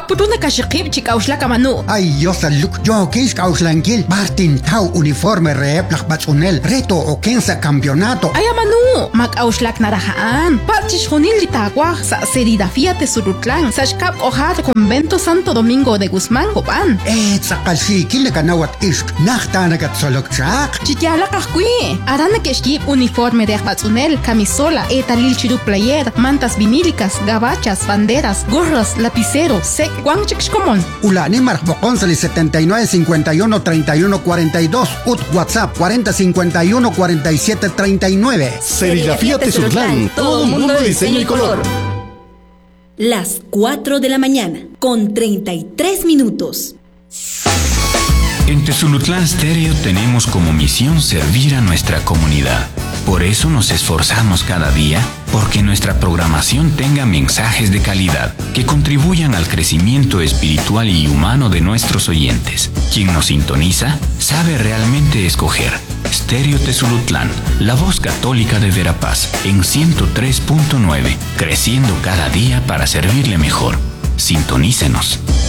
Apuduna kashikib chikauslaka manu. Ay, yosaluk, yo kis kauslankil, Martin Tau uniforme reeplak batzunel, reto o kensa campeonato. Ay, manu, makauslak narahaan. Pachis junil litagua, sa serigrafía Tesulutlan, sa shkap ojat convento Santo Domingo de Guzmán, Copan. Sakalsi, kilakanawat isk, nachtanagat solokchak. Chikyala kahkui, arana keshkib uniforme de batzunel, camisola, etalil chiru player, mantas vinílicas, gabachas, banderas, gorras, lapicero, sec, guanchixcomon. Ulani Marcboconsali 79 51 31 42, ut WhatsApp 40 51 47 39. Serigrafía Tesulutlan, todo mundo de diseño y color. Las 4 de la mañana, con 33 minutos. En Tesulutlan Stereo tenemos como misión servir a nuestra comunidad. Por eso nos esforzamos cada día porque nuestra programación tenga mensajes de calidad que contribuyan al crecimiento espiritual y humano de nuestros oyentes. Quien nos sintoniza sabe realmente escoger. Stereo Tesulutlan, la voz católica de Verapaz, en 103.9, creciendo cada día para servirle mejor. Sintonícenos.